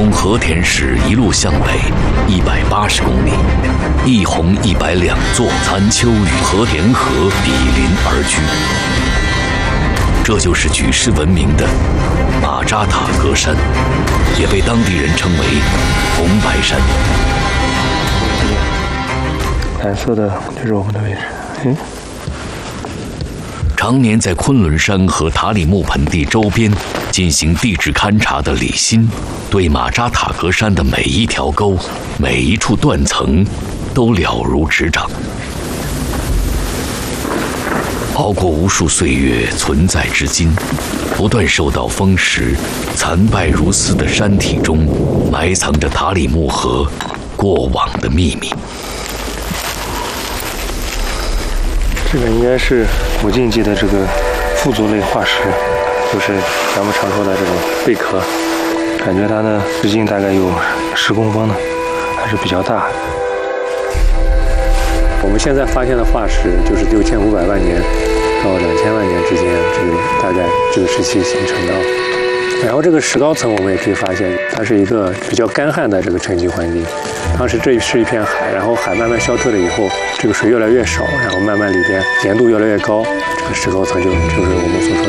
从和田市一路向北180公里，一洪102座残丘与和田河比邻而居。这就是举世闻名的马扎塔格山，也被当地人称为红白山。 蓝色的就是我们的位置。 常年在昆仑山和塔里木盆地周边进行地质勘察的李欣，对马扎塔格山的每一条沟、每一处断层都了如指掌。熬过无数岁月，存在至今，不断受到风蚀、残败如斯的山体中，埋藏着塔里木河过往的秘密。 这个应该是古晋纪的这个腹足类化石，就是咱们常说的这种贝壳。感觉它呢，直径大概有10公分呢，还是比较大。我们现在发现的化石就是6500万年到2000万年之间，这个大概这个时期形成的。然后这个石膏层我们也可以发现，它是一个比较干旱的这个沉积环境。当时这是一片海，然后海慢慢消退了以后，这个水越来越少，然后慢慢里边盐度越来越高，这个石膏层就是我们所说的